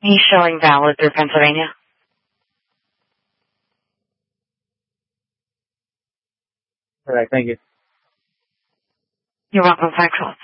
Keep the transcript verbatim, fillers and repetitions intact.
He's showing valid through Pennsylvania. All right, thank you. You're welcome. Thanks.